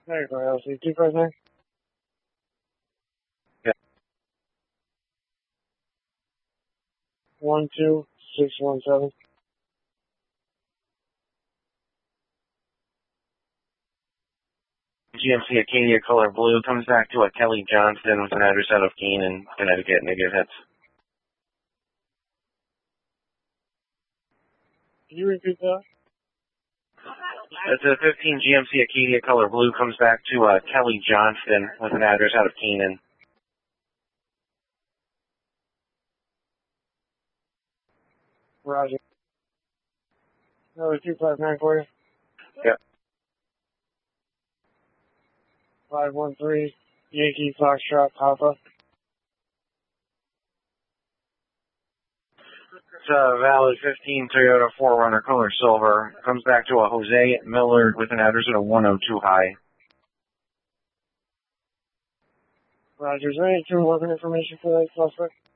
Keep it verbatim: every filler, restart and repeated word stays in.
Hey, L C two five nine. Yeah. One two six one seven. G M C Acadia color blue comes back to a Kelly Johnston with an address out of Keene in Connecticut. Negative hits. Can you repeat that? It's a fifteen G M C Acadia color blue comes back to uh, Kelly Johnston with an address out of Keenan. Roger. Another two five nine for you. Yep. Five one three Yankee Foxtrot Papa. It's a valid fifteen Toyota four runner color silver. Comes back to a Jose Miller with an address at a one oh two high. Roger. Is there any true working information for that suspect?